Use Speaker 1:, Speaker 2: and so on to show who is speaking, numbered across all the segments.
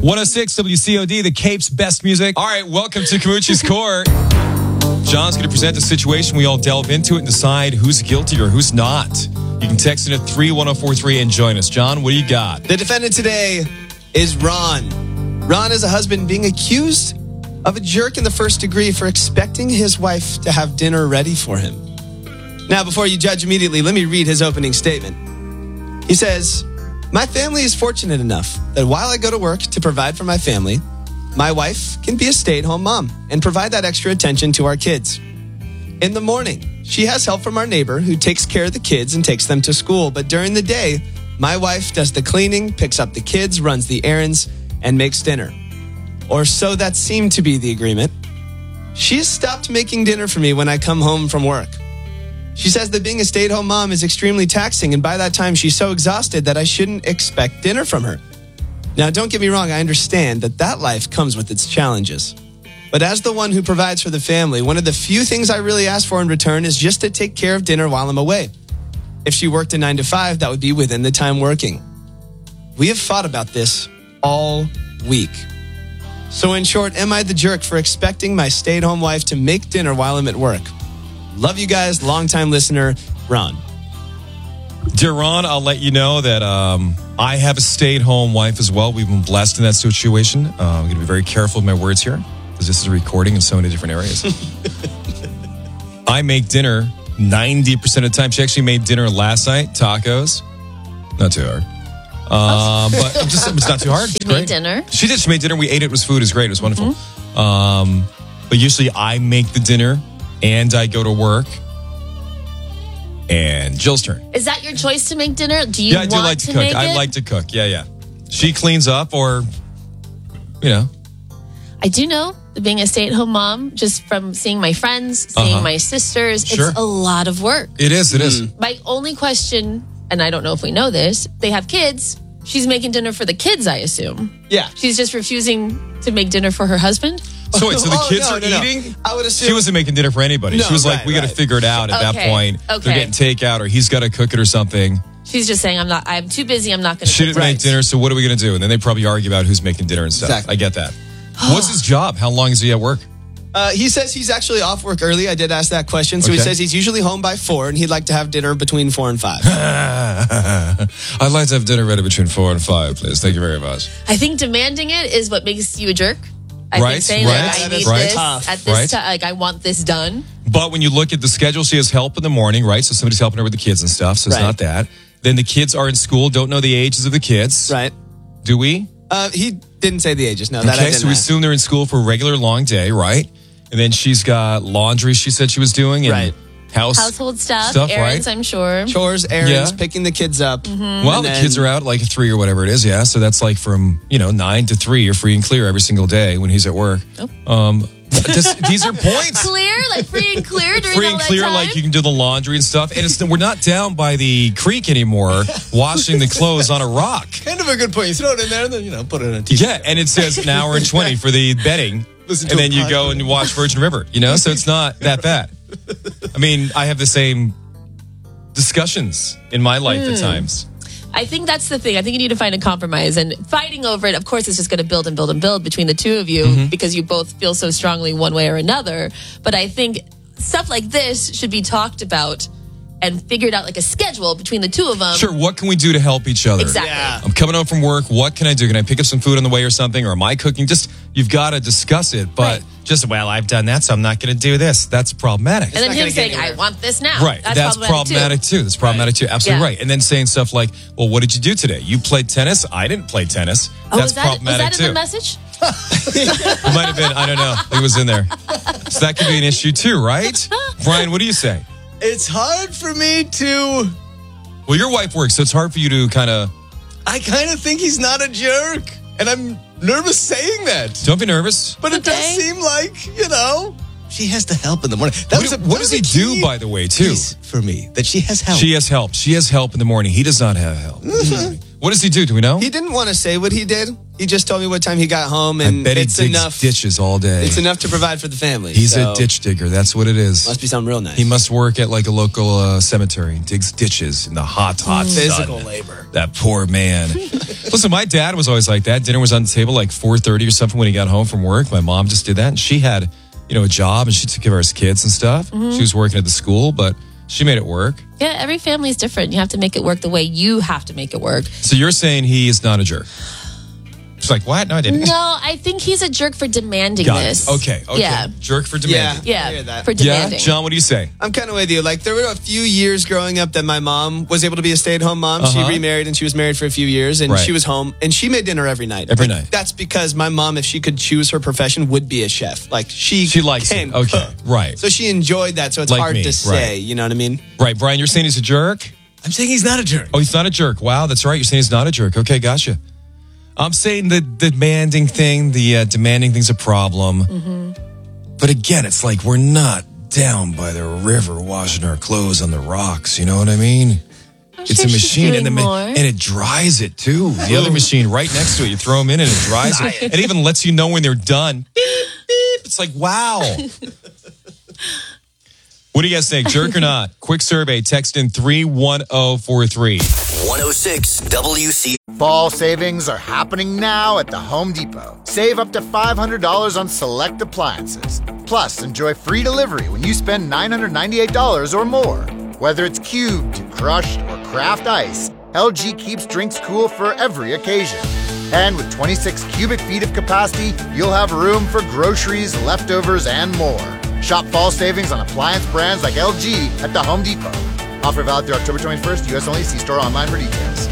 Speaker 1: 106 WCOD, the Cape's best music. All right, welcome to Kamuchi's Court. John's going to present a situation. We all delve into it and decide who's guilty or who's not. You can text in at 31043 and join us. John, what do you got?
Speaker 2: The defendant today is Ron. Ron is a husband being accused of a jerk in the first degree for expecting his wife to have dinner ready for him. Now, before you judge immediately, let me read his opening statement. He says, "My family is fortunate enough that while I go to work to provide for my family, my wife can be a stay-at-home mom and provide that extra attention to our kids. In the morning, she has help from our neighbor who takes care of the kids and takes them to school. But during the day, my wife does the cleaning, picks up the kids, runs the errands, and makes dinner. Or so that seemed to be the agreement. She has stopped making dinner for me when I come home from work. She says that being a stay-at-home mom is extremely taxing, and by that time, she's so exhausted that I shouldn't expect dinner from her. Now, don't get me wrong, I understand that life comes with its challenges. But as the one who provides for the family, one of the few things I really ask for in return is just to take care of dinner while I'm away. If she worked a 9 to 5, that would be within the time working. We have fought about this all week. So in short, am I the jerk for expecting my stay-at-home wife to make dinner while I'm at work? Love you guys, longtime listener, Ron."
Speaker 1: Dear Ron, I'll let you know that I have a stay-at-home wife as well. We've been blessed in that situation. I'm going to be very careful with my words here because this is a recording in so many different areas. I make dinner 90% of the time. She actually made dinner last night, tacos. Not too hard. But it's not too hard.
Speaker 3: She made dinner.
Speaker 1: She did. She made dinner. We ate it. It was food. It was great. It was wonderful. But usually I make the dinner and I go to work. And Jill's turn.
Speaker 3: Is that your choice to make dinner? Do you
Speaker 1: I do like to cook.
Speaker 3: Make it?
Speaker 1: I like to cook. Yeah. She cleans up or,
Speaker 3: I do know that being a stay-at-home mom, just from seeing my friends, seeing my sisters,
Speaker 1: Sure.
Speaker 3: it's a lot of work.
Speaker 1: It is.
Speaker 3: My only question, and I don't know if we know this, they have kids. She's making dinner for the kids, I assume.
Speaker 2: Yeah.
Speaker 3: She's just refusing to make dinner for her husband?
Speaker 1: So wait, so the kids
Speaker 2: no,
Speaker 1: are
Speaker 2: no.
Speaker 1: eating?
Speaker 2: I would assume
Speaker 1: She wasn't making dinner for anybody.
Speaker 2: No,
Speaker 1: She was like,
Speaker 2: right,
Speaker 1: we got to
Speaker 2: right.
Speaker 1: figure it out at that
Speaker 3: Okay,
Speaker 1: point.
Speaker 3: okay.
Speaker 1: They're getting takeout or he's got to cook it or something.
Speaker 3: She's just saying, I'm too busy, I'm not going to
Speaker 1: She
Speaker 3: cook.
Speaker 1: didn't make dinner, so what are we going to do? And then they probably argue about who's making dinner and stuff.
Speaker 2: Exactly.
Speaker 1: I get that. What's his job? How long is he at work?
Speaker 2: He says he's actually off work early. I did ask that question. So he
Speaker 1: Okay.
Speaker 2: says he's usually home by 4 and he'd like to have dinner between 4 and 5.
Speaker 1: I'd like to have dinner ready between 4 and 5, please. Thank you very much.
Speaker 3: I think demanding it is what makes you a jerk. I
Speaker 1: Right,
Speaker 3: think saying,
Speaker 1: right,
Speaker 3: like, I need
Speaker 1: right.
Speaker 3: this
Speaker 2: Tough.
Speaker 3: at this
Speaker 1: Right.
Speaker 3: time, like, I want this done.
Speaker 1: But when you look at the schedule, she has help in the morning, right? So somebody's helping her with the kids and stuff. So it's
Speaker 2: Right.
Speaker 1: not that. Then the kids are in school, don't know the ages of the kids.
Speaker 2: Right.
Speaker 1: Do we?
Speaker 2: He didn't say the ages. No, that I
Speaker 1: Okay,
Speaker 2: didn't
Speaker 1: so we
Speaker 2: ask.
Speaker 1: assume they're in school for a regular long day, right? And then she's got laundry she said she was doing and
Speaker 2: Right.
Speaker 3: Household stuff, errands,
Speaker 1: right?
Speaker 3: I'm sure.
Speaker 2: Chores, errands,
Speaker 1: Yeah.
Speaker 2: picking the kids up.
Speaker 1: Well,
Speaker 2: And
Speaker 1: the
Speaker 2: then-
Speaker 1: kids are out like at 3 or whatever it is, yeah. So that's like from, 9 to 3. You're free and clear every single day when he's at work. These are points.
Speaker 3: Clear, like free and clear during
Speaker 1: Free
Speaker 3: all
Speaker 1: and
Speaker 3: that
Speaker 1: clear,
Speaker 3: time?
Speaker 1: like you can do the laundry and stuff. And we're not down by the creek anymore, washing the clothes on a rock.
Speaker 2: Kind of a good point. You throw it in there and then, put it in a t-shirt.
Speaker 1: Yeah, and it says an hour and 20 for the bedding.
Speaker 2: Listen to
Speaker 1: And
Speaker 2: a
Speaker 1: then you
Speaker 2: podcast.
Speaker 1: go and watch Virgin River, so it's not that bad. I mean, I have the same discussions in my life at times.
Speaker 3: I think that's the thing. I think you need to find a compromise. And fighting over it, of course, is just going to build and build and build between the two of you because you both feel so strongly one way or another. But I think stuff like this should be talked about and figured out like a schedule between the two of them.
Speaker 1: Sure, what can we do to help each other?
Speaker 3: Exactly.
Speaker 2: Yeah.
Speaker 1: I'm coming home from work. What can I do? Can I pick up some food on the way or something? Or am I cooking? You've got to discuss it. But
Speaker 3: Right.
Speaker 1: I've done that, so I'm not going to do this. That's problematic.
Speaker 3: And then
Speaker 2: not
Speaker 3: him
Speaker 2: gonna get
Speaker 3: saying,
Speaker 2: anywhere.
Speaker 3: I want this now.
Speaker 1: Right. That's problematic too. That's problematic too. Absolutely
Speaker 3: Yeah.
Speaker 1: right. And then saying stuff like, well, what did you do today? You played tennis? I didn't play tennis.
Speaker 3: Oh,
Speaker 1: That's
Speaker 3: was that
Speaker 1: problematic
Speaker 3: in
Speaker 1: too.
Speaker 3: the message?
Speaker 1: It might have been. I don't know. It was in there. So that could be an issue too, right? Brian, what do you say?
Speaker 2: It's hard for me to...
Speaker 1: Well, your wife works, so it's hard for you to kind of...
Speaker 2: I kind of think he's not a jerk. And I'm nervous saying that.
Speaker 1: Don't be nervous.
Speaker 2: But it does
Speaker 3: Okay.
Speaker 2: seem like, she has to help in the morning.
Speaker 1: What does he do, by the way, too?
Speaker 2: For me, that she has help.
Speaker 1: She has help. She has help in the morning. He does not have help. What does he do? Do we know?
Speaker 2: He didn't want to say what he did. He just told me what time he got home, and
Speaker 1: I bet he
Speaker 2: it's
Speaker 1: digs
Speaker 2: enough.
Speaker 1: ditches all day.
Speaker 2: It's enough to provide for the family.
Speaker 1: He's
Speaker 2: so
Speaker 1: a ditch digger. That's what it is.
Speaker 2: Must be something real nice.
Speaker 1: He must work at like a local cemetery. Digs ditches in the hot
Speaker 2: physical
Speaker 1: sun.
Speaker 2: labor.
Speaker 1: That poor man. Listen, my dad was always like that. Dinner was on the table like 4:30 or something when he got home from work. My mom just did that, and she had, a job, and she took care of her kids and stuff. She was working at the school, but she made it work.
Speaker 3: Yeah, every family is different. You have to make it work the way you have to make it work.
Speaker 1: So you're saying he is not a jerk? She's like, what? No, I didn't.
Speaker 3: No, I think he's a jerk for demanding
Speaker 1: Got it.
Speaker 3: this.
Speaker 1: Okay.
Speaker 3: Yeah.
Speaker 1: Jerk for demanding.
Speaker 3: Yeah,
Speaker 2: I hear that.
Speaker 3: for
Speaker 1: Yeah,
Speaker 3: demanding.
Speaker 1: John, what do you say?
Speaker 2: I'm kind of with you. Like, there were a few years growing up that my mom was able to be a stay-at-home mom. She remarried, and she was married for a few years, and
Speaker 1: Right.
Speaker 2: she was home, and she made dinner every night.
Speaker 1: Every
Speaker 2: Like,
Speaker 1: night.
Speaker 2: That's because my mom, if she could choose her profession, would be a chef. Like, she
Speaker 1: likes it.
Speaker 2: can
Speaker 1: Okay,
Speaker 2: cook.
Speaker 1: right.
Speaker 2: So she enjoyed that, so it's
Speaker 1: Like
Speaker 2: hard
Speaker 1: me,
Speaker 2: to say.
Speaker 1: right.
Speaker 2: You know what I mean?
Speaker 1: Right, Brian, you're saying he's a jerk?
Speaker 4: I'm saying he's not a jerk.
Speaker 1: Oh, he's not a jerk. Wow, that's right. You're saying he's not a jerk. Okay, gotcha. I'm saying the demanding thing's a problem. But again, it's like we're not down by the river washing our clothes on the rocks. You know what I mean?
Speaker 3: I'm
Speaker 1: It's
Speaker 3: sure
Speaker 1: a
Speaker 3: she's
Speaker 1: machine,
Speaker 3: doing more.
Speaker 1: and it dries it too. The other machine right next to it, you throw them in, and it dries it. It even lets you know when they're done. Beep, beep. It's like, wow. What do you guys think? Jerk or not? Quick survey. Text in 31043.
Speaker 5: 106 WC.
Speaker 6: Fall savings are happening now at the Home Depot. Save up to $500 on select appliances. Plus, enjoy free delivery when you spend $998 or more. Whether it's cubed, crushed, or craft ice, LG keeps drinks cool for every occasion. And with 26 cubic feet of capacity, you'll have room for groceries, leftovers, and more. Shop fall savings on appliance brands like LG at the Home Depot. Offer valid through October 21st, U.S. only. See store online for details.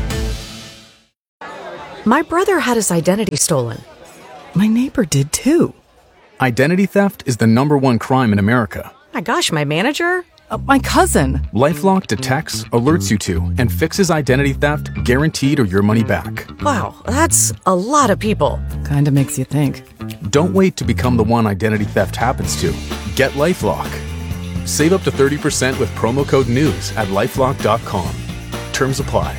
Speaker 7: My brother had his identity stolen. My neighbor did too.
Speaker 8: Identity theft is the #1 crime in America.
Speaker 7: My gosh, my manager? My cousin.
Speaker 8: LifeLock detects, alerts you to, and fixes identity theft guaranteed or your money back.
Speaker 7: Wow, that's a lot of people. Kinda makes you think.
Speaker 8: Don't wait to become the one identity theft happens to. Get LifeLock. Save up to 30% with promo code NEWS at LifeLock.com. Terms apply.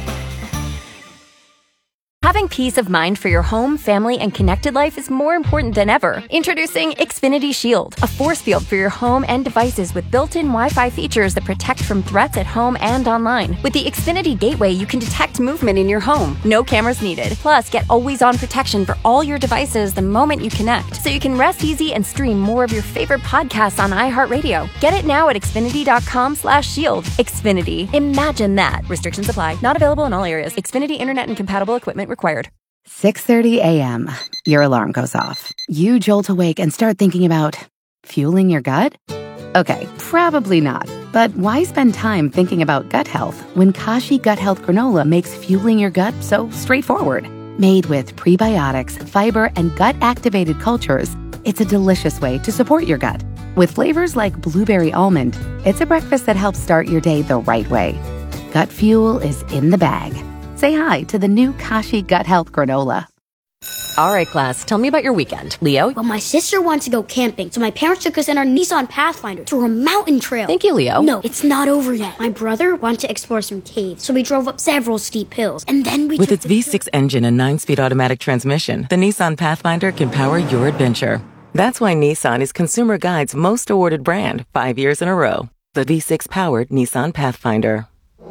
Speaker 9: Having peace of mind for your home, family, and connected life is more important than ever. Introducing Xfinity Shield, a force field for your home and devices with built-in Wi-Fi features that protect from threats at home and online. With the Xfinity Gateway, you can detect movement in your home. No cameras needed. Plus, get always-on protection for all your devices the moment you connect, so you can rest easy and stream more of your favorite podcasts on iHeartRadio. Get it now at Xfinity.com/shield. Xfinity. Imagine that. Restrictions apply. Not available in all areas. Xfinity Internet and compatible equipment required.
Speaker 10: 6:30 a.m. Your alarm goes off. You jolt awake and start thinking about fueling your gut? Okay, probably not. But why spend time thinking about gut health when Kashi Gut Health Granola makes fueling your gut so straightforward? Made with prebiotics, fiber, and gut-activated cultures, it's a delicious way to support your gut. With flavors like blueberry almond, it's a breakfast that helps start your day the right way. Gut fuel is in the bag. Say hi to the new Kashi Gut Health Granola.
Speaker 9: All right, class, tell me about your weekend. Leo?
Speaker 11: Well, my sister wanted to go camping, so my parents took us in our Nissan Pathfinder through a mountain trail.
Speaker 9: Thank you, Leo.
Speaker 11: No, it's not over yet. My brother wanted to explore some caves, so we drove up several steep hills, and then we
Speaker 12: With its V6 engine and 9-speed automatic transmission, the Nissan Pathfinder can power your adventure. That's why Nissan is Consumer Guide's most awarded brand 5 years in a row. The V6-powered Nissan Pathfinder.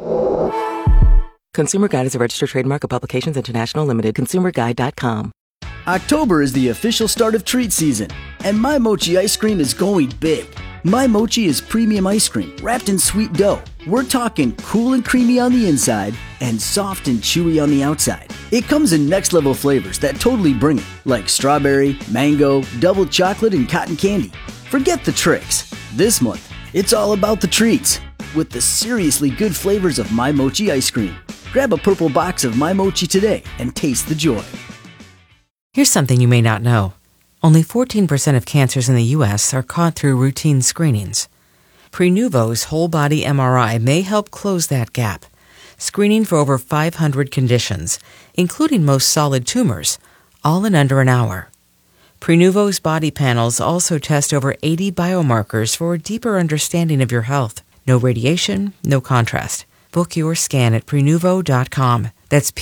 Speaker 12: Consumer Guide is a registered trademark of Publications International Limited. ConsumerGuide.com.
Speaker 13: October is the official start of treat season, and My Mochi ice cream is going big. My Mochi is premium ice cream wrapped in sweet dough. We're talking cool and creamy on the inside and soft and chewy on the outside. It comes in next level flavors that totally bring it, like strawberry, mango, double chocolate, and cotton candy. Forget the tricks. This month, it's all about the treats with the seriously good flavors of My Mochi ice cream. Grab a purple box of My Mochi today and taste the joy.
Speaker 14: Here's something you may not know. Only 14% of cancers in the U.S. are caught through routine screenings. Prenuvo's whole body MRI may help close that gap, screening for over 500 conditions, including most solid tumors, all in under an hour. Prenuvo's body panels also test over 80 biomarkers for a deeper understanding of your health. No radiation, no contrast. Book your scan at Prenuvo.com. That's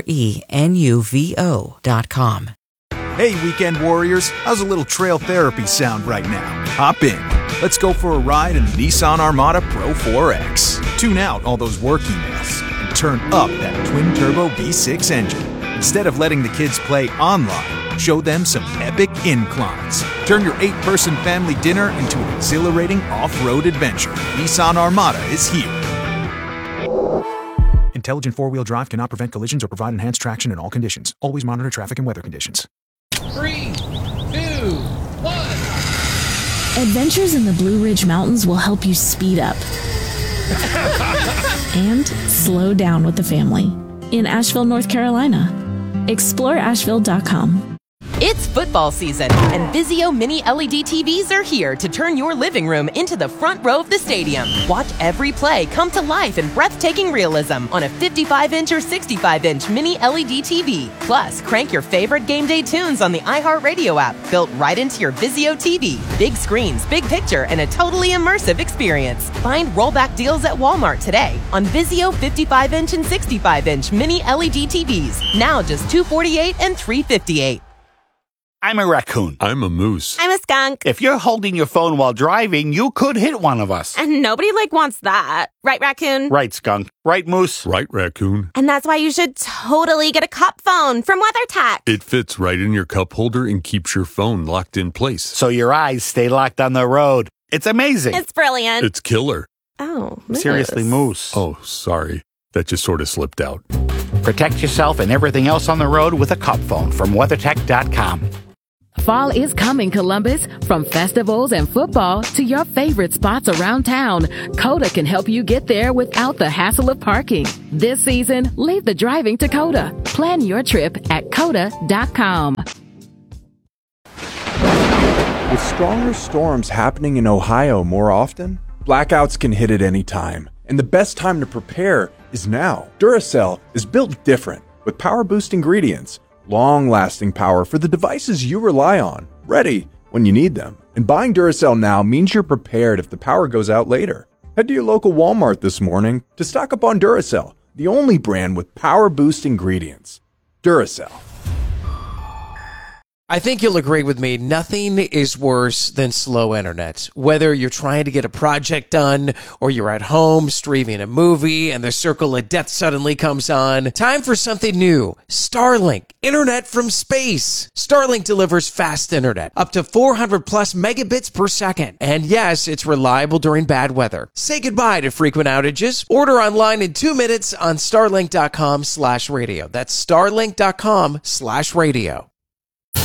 Speaker 14: PRENUVO.com.
Speaker 4: Hey, weekend warriors, how's a little trail therapy sound right now? Hop in. Let's go for a ride in the Nissan Armada Pro 4X. Tune out all those work emails and turn up that twin-turbo V6 engine. Instead of letting the kids play online, show them some epic inclines. Turn your 8-person family dinner into an exhilarating off-road adventure. Nissan Armada is here. Intelligent four-wheel drive cannot prevent collisions or provide enhanced traction in all conditions. Always monitor traffic and weather conditions.
Speaker 15: 3, 2, 1. Adventures in the Blue Ridge Mountains will help you speed up and slow down with the family in Asheville, North Carolina. Explore Asheville.com.
Speaker 16: It's football season, and Vizio Mini LED TVs are here to turn your living room into the front row of the stadium. Watch every play come to life in breathtaking realism on a 55-inch or 65-inch Mini LED TV. Plus, crank your favorite game day tunes on the iHeartRadio app, built right into your Vizio TV. Big screens, big picture, and a totally immersive experience. Find rollback deals at Walmart today on Vizio 55-inch and 65-inch Mini LED TVs. Now just $248 and $358.
Speaker 17: I'm a raccoon.
Speaker 18: I'm a moose.
Speaker 19: I'm a skunk.
Speaker 17: If you're holding your phone while driving, you could hit one of us.
Speaker 19: And nobody wants that. Right, raccoon?
Speaker 17: Right, skunk. Right, moose?
Speaker 18: Right, raccoon.
Speaker 19: And that's why you should totally get a cup phone from WeatherTech.
Speaker 18: It fits right in your cup holder and keeps your phone locked in place.
Speaker 17: So your eyes stay locked on the road. It's amazing.
Speaker 19: It's brilliant.
Speaker 18: It's killer.
Speaker 19: Oh, moose.
Speaker 17: Seriously, moose.
Speaker 18: Oh, sorry. That just sort of slipped out.
Speaker 17: Protect yourself and everything else on the road with a cup phone from WeatherTech.com.
Speaker 20: Fall is coming, Columbus. From festivals and football to your favorite spots around town, Coda can help you get there without the hassle of parking. This season, leave the driving to Coda. Plan your trip at Coda.com.
Speaker 21: With stronger storms happening in Ohio more often, blackouts can hit at any time. And the best time to prepare is now. Duracell is built different with power boost ingredients. Long-lasting power for the devices you rely on, ready when you need them. And buying Duracell now means you're prepared if the power goes out later. Head to your local Walmart this morning to stock up on Duracell, the only brand with power boost ingredients. Duracell.
Speaker 22: I think you'll agree with me, nothing is worse than slow internet. Whether you're trying to get a project done or you're at home streaming a movie and the circle of death suddenly comes on, time for something new. Starlink, internet from space. Starlink delivers fast internet, up to 400 plus megabits per second. And yes, it's reliable during bad weather. Say goodbye to frequent outages. Order online in 2 minutes on starlink.com/radio. That's starlink.com/radio.